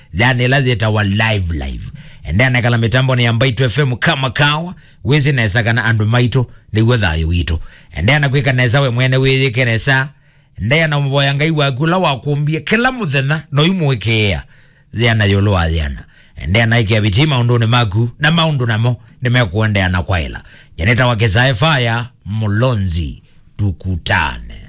yani lazita wa live endana kala mitambo ni Mbaitu FM kama kawa wezi nesa kana andu maito ni wethayo wito endana kwika nesa we mwene withike nesa ndena mboya ngai waku la wakumbie kila muthenya no imwekea thiana yolo athiana endana ikia bitima undone maku na maundu namo nimekuendea na kwaila janeta wakezae fire Mulonzi tukutane.